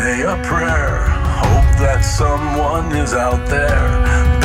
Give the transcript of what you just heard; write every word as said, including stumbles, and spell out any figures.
say a prayer, hope that someone is out there